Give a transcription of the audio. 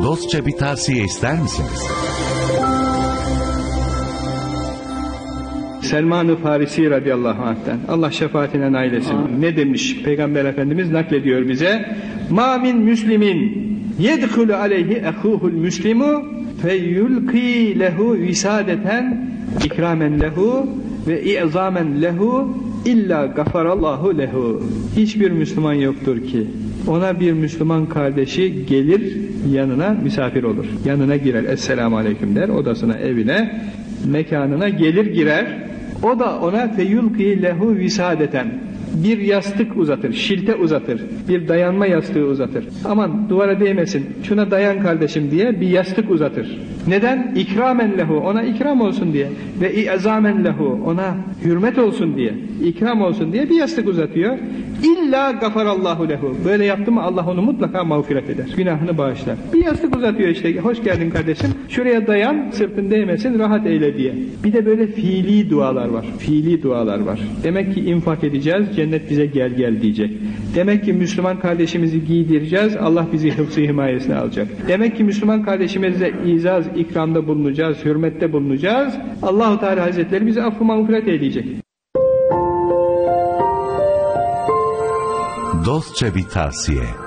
Dostça bir tavsiye ister misiniz? Selman-ı Farisi radıyallahu anh'ten, Allah şefaatine nail etsin. Ne demiş Peygamber Efendimiz naklediyor bize? Ma min müslimin yedhulu aleyhi ehuhul müslimu feyulqi lehu visadeten ikramen lehu ve i'zamen lehu illa gafarallahu lehu. Hiçbir Müslüman yoktur ki ona bir Müslüman kardeşi gelir yanına misafir olur. Yanına girer, esselamu aleyküm der, odasına, evine, mekanına gelir girer. O da ona feyulqi lehu visadeten, bir yastık uzatır, şilte uzatır, bir dayanma yastığı uzatır. Aman duvara değmesin, şuna dayan kardeşim diye bir yastık uzatır. Neden? İkramen lehu, ona ikram olsun diye. Ve i'zamen lehu, ona hürmet olsun diye, ikram olsun diye bir yastık uzatıyor. İlla gafarallahu lehu. Böyle yaptı mı Allah onu mutlaka mağfiret eder. Günahını bağışlar. Bir yastık uzatıyor işte. Hoş geldin kardeşim. Şuraya dayan, sırtın değmesin, rahat eyle diye. Bir de böyle fiili dualar var. Fiili dualar var. Demek ki infak edeceğiz, cennet bize gel gel diyecek. Demek ki Müslüman kardeşimizi giydireceğiz, Allah bizi hıfzı himayesine alacak. Demek ki Müslüman kardeşimize izaz, ikramda bulunacağız, hürmette bulunacağız. Allah-u Teala Hazretleri bizi affı mağfiret edecek. Dostça bir tavsiye.